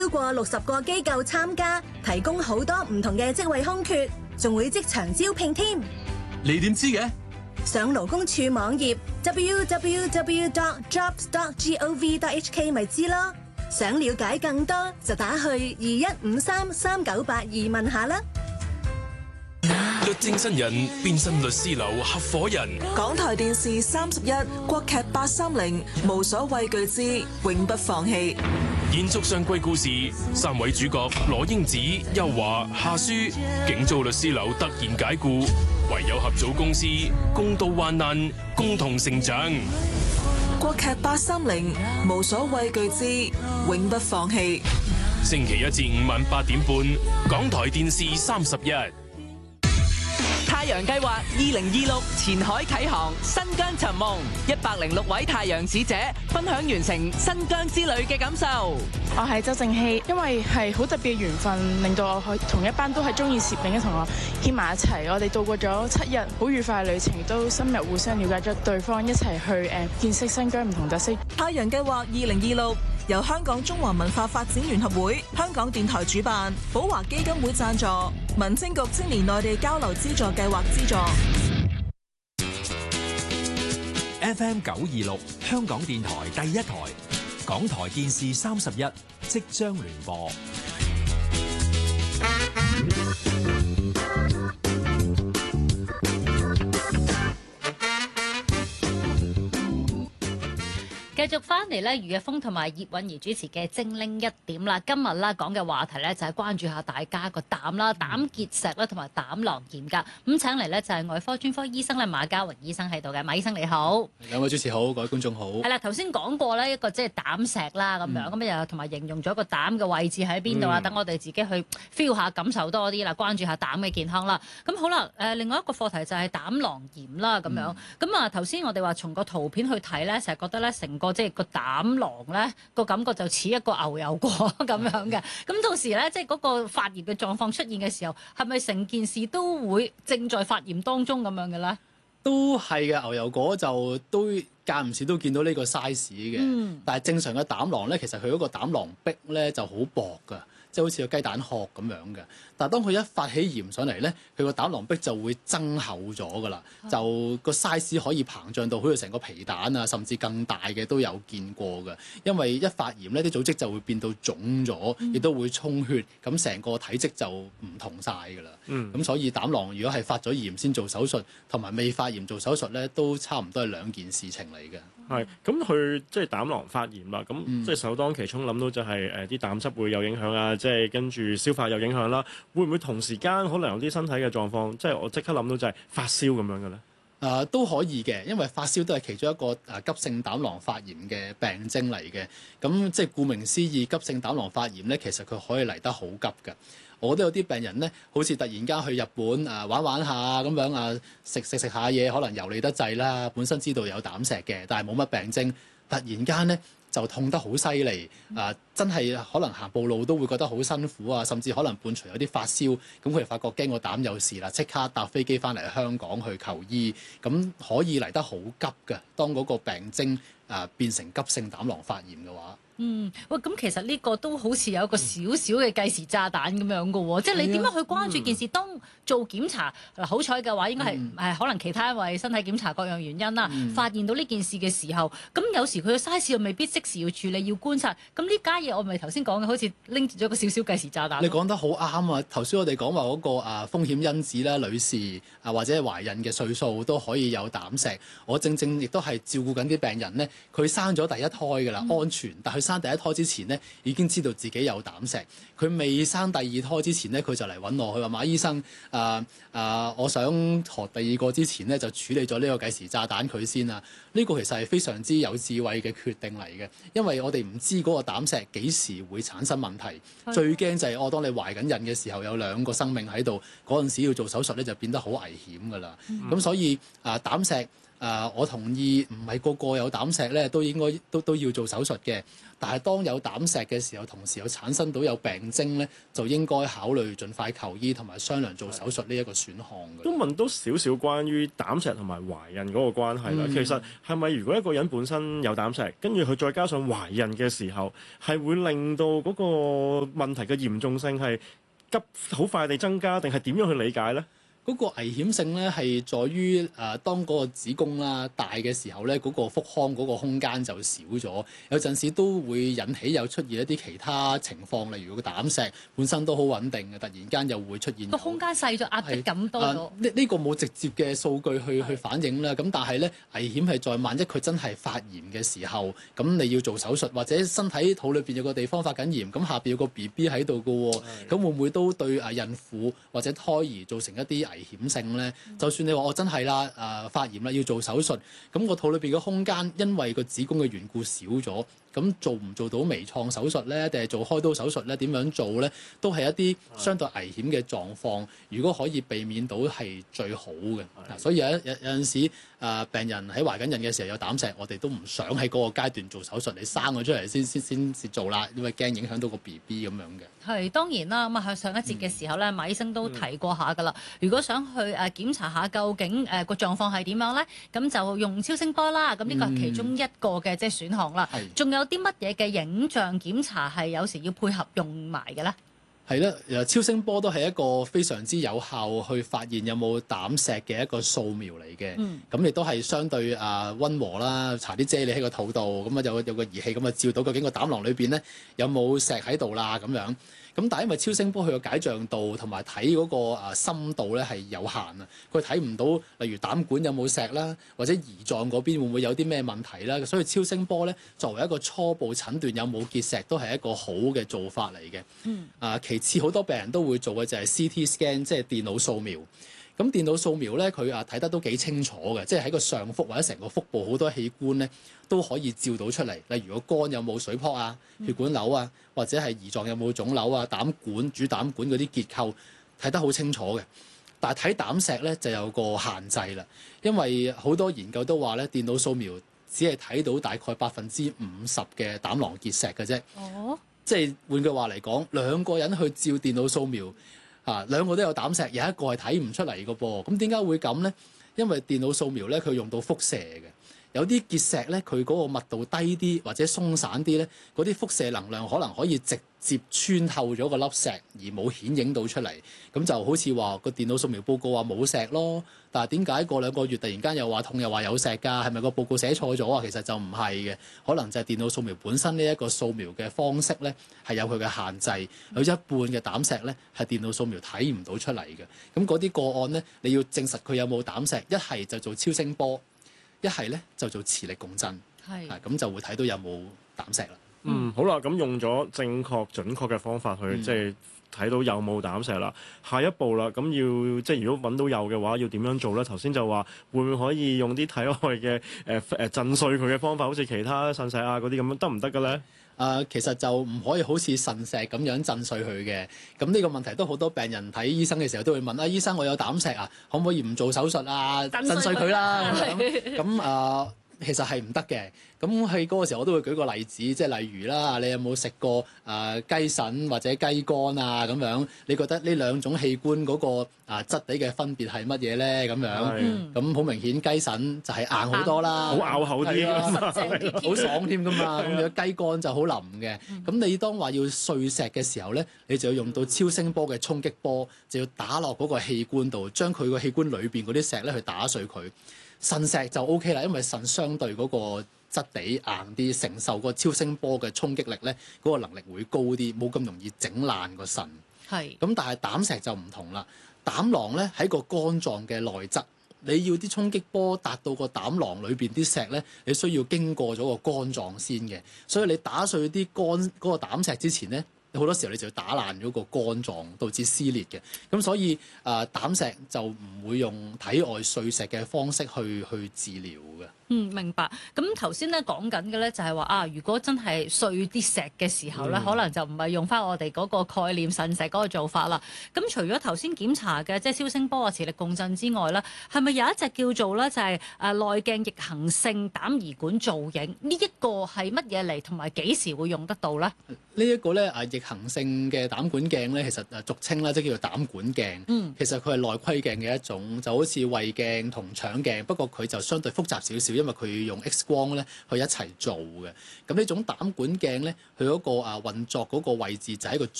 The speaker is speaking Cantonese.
超過60個機構參加，提供好多唔同嘅職位空缺，仲會即場招聘添。 你點知嘅？ 上勞工處網頁 www.jobs.gov.hk 咪知咯。想了解更多就打去21533982問下啦。 律政新人變身律師樓合夥人。 港台電視31國劇830無所畏懼之永不放棄。 延續上季故事，3位主角羅英子、邱華、夏書，警遭律師樓突然解雇，唯有合組公司，共度患難，共同成長。 國劇830無所畏懼之永不放棄。 星期1至5晚8點半，港台電視31。 太陽計劃2026前海啟航，新疆尋夢，106位太陽使者分享完成新疆之旅嘅感受。 我係周正熙，因為係好特別嘅緣分，令到我可以同一班都係中意攝影嘅同學牽埋一齊。我哋度過咗7日好愉快嘅旅程，都深入互相了解咗對方，一齊去見識新疆唔同特色。 太陽計劃2026由香港中華文化發展聯合會、香港電台主辦，寶華基金會贊助，民政局青年內地交流資助計劃資助。 FM 926香港電台第一台，港台電視31即將聯播。 繼續翻嚟咧，余日峰同埋葉韻儀主持嘅精靈一點啦。今日啦講嘅話題咧就係關注下大家個膽啦、膽結石啦同埋膽囊炎㗎。咁請嚟咧就係外科專科醫生咧馬家榮醫生喺度嘅，馬醫生你好。 兩位主持好，各位觀眾好。係啦，頭先講過咧一個即係膽石啦咁樣，咁又同埋形容咗個膽嘅位置喺邊度啊？等我哋自己去 feel 下、感受多啲啦，關注下膽嘅健康啦。咁好啦，另外一個課題就係膽囊炎啦咁樣。咁啊頭先我哋話從個圖片去睇咧，成日覺得咧成個即係個膽囊咧個感覺就似一個牛油果咁樣嘅，咁到時咧即係嗰個發炎嘅狀況出現嘅時候，係咪成件事都會正在發炎當中咁樣嘅咧？ 都係嘅，牛油果就都間唔時都見到呢個 size 嘅，但係正常嘅膽囊咧，其實佢嗰個膽囊壁咧就好薄㗎，即係好似個雞蛋殼咁樣嘅。但係當佢一發起炎上嚟咧，佢個膽囊壁就會增厚咗㗎啦，就個 size 可以膨脹到好似成個皮蛋啊，甚至更大嘅都有見過嘅。因為一發炎咧，啲組織就會變到腫咗，亦都會充血，咁成個體積就唔同晒㗎啦。咁所以膽囊如果係發咗炎先做手術，同埋未發炎做手術咧，都差唔多係兩件事情嚟嘅。 係，咁佢即係膽囊發炎啦，咁即係首當其衝諗到就係啲膽汁會有影響啊，即係跟住消化有影響啦。會唔會同時間可能有啲身體嘅狀況，即係我即刻諗到就係發燒咁樣嘅咧？ 都可以嘅，因為發燒都係其中一個急性膽囊發炎嘅病徵嚟嘅。咁即係顧名思義，急性膽囊發炎咧，其實佢可以嚟得好急㗎。我都有啲病人咧，好似突然間去日本玩下咁樣食下嘢，可能油膩得滯啦，本身知道有膽石嘅，但係冇乜病徵，突然間咧就痛得好犀利，真係可能行步路都會覺得好辛苦啊，甚至可能伴隨有啲發燒，咁佢哋發覺驚個膽有事啦，即刻搭飛機翻嚟香港去求醫，咁可以嚟得好急㗎。當嗰個病徵變成急性膽囊發炎嘅話。 喂，咁其實呢個都好似有一個少少嘅計時炸彈咁樣嘅喎，即係你點樣去關注件事？當做檢查嗱，好彩嘅話應該係可能其他因為身體檢查各樣原因啦，發現到呢件事嘅時候，咁有時佢嘅 size 又未必即時要處理，要觀察。咁呢家嘢我咪頭先講嘅，好似拎住咗個少少計時炸彈。 你講得好啱啊！頭先我哋講話嗰個風險因子啦，女士或者係懷孕嘅歲數都可以有膽石。我正亦都係照顧緊啲病人咧，佢生咗第一胎㗎啦，安全，但佢生第一胎之前咧已經知道自己有膽石。佢未生第二胎之前咧，佢就嚟揾我，佢話馬醫生我想學第二個之前咧就處理咗呢個計時炸彈佢先啊！呢個其實係非常之有智慧嘅決定嚟嘅，因為我哋唔知嗰個膽石幾時會產生問題。最驚就係當你懷緊孕嘅時候有2個生命喺度，嗰陣時要做手術咧就變得好危險㗎啦。咁所以膽石我同意唔係個個有膽石咧都應該都要做手術嘅。但係當有膽石嘅時候，同時又產生到有病徵咧，就應該考慮盡快求醫同埋商量做手術呢一個選項嘅。 都問多少少關於膽石同埋懷孕嗰個關係啦。其實係咪如果一個人本身有膽石，跟住佢再加上懷孕嘅時候，係會令到嗰個問題嘅嚴重性係好快地增加，定係點樣去理解咧？ 嗰個危險性咧係在於當嗰個子宮啦大嘅時候咧，嗰個腹腔嗰個空間就少咗，有陣時都會引起有出現一啲其他情況，例如個膽石本身都好穩定嘅，突然間又會出現個空間細咗，壓迫感多咗。 呢個冇直接嘅數據去反映啦。咁但係咧危險係在萬一佢真係發炎嘅時候，咁你要做手術，或者身體肚裏邊有個地方發緊炎，咁下邊有個 BB 喺度嘅喎，咁會唔會都對孕婦或者胎兒造成一啲危險性咧？就算你話我真係啦發炎啦要做手術，咁個肚裏邊嘅空間因為個子宮嘅緣故少咗，咁做唔做到微創手術咧，定係做開刀手術咧？點樣做咧？都係一啲相對危險嘅狀況。如果可以避免到係最好嘅。所以有陣時病人喺懷緊孕嘅時候有膽石，我哋都唔想喺嗰個階段做手術，你生咗出嚟先至做啦，因為驚影響到個 BB 咁樣嘅。 係當然啦，咁喺上一節嘅時候咧，馬醫生都提過下㗎啦。如果想去檢查下究竟個狀況係點樣咧，咁就用超聲波啦。咁呢個係其中一個嘅即係選項啦。仲有啲乜嘢嘅影像檢查係有時要配合用埋嘅咧？ 係啦，超聲波都係一個非常之有效去發現有冇膽石嘅一個掃描嚟嘅。咁亦都係相對溫和啦，搽啲啫喱喺個肚度，咁有個儀器咁啊照到究竟個膽囊裏邊咧有冇石喺度啦咁樣。咁但係因為超聲波佢個解像度同埋睇嗰個深度咧係有限啊，佢睇唔到例如膽管有冇石啦，或者胰臟嗰邊會唔會有啲咩問題啦，所以超聲波咧作為一個初步診斷有冇結石都係一個好嘅做法嚟嘅。其次好多病人都會做嘅就係 CT scan， 即係電腦掃描。咁電腦掃描咧，佢睇得都幾清楚嘅，即係喺個上腹或者成個腹部好多器官咧都可以照到出嚟。例如個肝有冇水泡啊、血管瘤啊，或者係胰臟有冇腫瘤啊、膽管、主膽管嗰啲結構睇得好清楚嘅。但係睇膽石咧就有個限制啦，因為好多研究都話咧電腦掃描只係睇到大概50%嘅膽囊結石嘅啫。即係換句話嚟講，兩個人去照電腦掃描。兩個都有膽石，有一個係睇唔出嚟嘅噃。咁點解會咁呢？因為電腦掃描咧，佢用到輻射嘅。有啲結石咧，佢嗰個密度低啲或者鬆散啲咧，嗰啲輻射能量可能可以直接穿透咗個粒石，而冇顯影到出嚟。咁就好似話個電腦掃描報告話冇石咯，但係點解過2個月突然間又話痛又話有石㗎？係咪個報告寫錯咗啊？其實就唔係嘅，可能就係電腦掃描本身呢一個掃描嘅方式咧係有佢嘅限制，有一半嘅膽石咧係電腦掃描睇唔到出嚟嘅。咁嗰啲個案咧，你要證實佢有冇膽石，一係就做超聲波。一係咧就做磁力共振，咁就會睇到有冇膽石啦。 好啦，咁用咗正確準確嘅方法去即係睇到有冇膽石啦。下一步啦，咁要即係如果揾到有嘅話，要點樣做咧？頭先就話會唔會可以用啲體外嘅震碎佢嘅方法，好似其他腎石啊嗰啲咁樣得唔得嘅咧？ 其實就唔可以好似腎石咁樣震碎佢嘅。咁呢個問題都好多病人睇醫生嘅時候都會問醫生，我有膽石啊，可唔可以唔做手術啊，震碎佢啦？咁其實係唔得嘅。咁喺嗰個時候我都會舉個例子，即係例如啦，你有冇食過雞腎或者雞肝啊咁樣？你覺得呢兩種器官嗰個質地嘅分別係乜嘢咧？咁樣咁好明顯，雞腎就係硬好多啦， 好咬口啲， 好爽添噶嘛。咁如果雞肝就好腍嘅。咁你當話要碎石嘅時候咧，你就要用到超聲波嘅衝擊波，就要打落嗰個器官度，將佢個器官裏邊嗰啲石咧去打碎佢。腎石就 OK 啦，因為腎相對嗰個質地硬啲，承受個超聲波嘅衝擊力咧，嗰個能力會高啲，冇咁容易整爛個腎。咁但係膽石就唔同啦，膽囊咧喺個肝臟嘅內側，你要啲衝擊波達到個膽囊裏邊啲石咧，你需要經過咗個肝臟先嘅，所以你打碎啲肝嗰個膽石之前咧， 好多時候你就要打爛咗個肝臟，導致撕裂嘅。咁所以膽石就唔會用體外碎石嘅方式去治療嘅。 明白。咁頭先咧講緊嘅咧就係話如果真係碎啲石嘅時候咧，可能就唔係用翻我哋嗰個概念腎石嗰個做法啦。咁除咗頭先檢查嘅即係超聲波啊、磁力共振之外咧，係咪有一隻叫做咧就係內鏡逆行性膽儀管造影？呢一個係乜嘢嚟？同埋幾時會用得到咧？ 呢一個咧逆行性嘅膽管鏡咧，其實俗稱咧即係叫做膽管鏡。其實佢係內窺鏡嘅一種，就好似胃鏡同腸鏡，不過佢就相對複雜少少，因為佢用 X 光咧去一齊做嘅。咁呢種膽管鏡咧，佢嗰個運作嗰個位置就喺個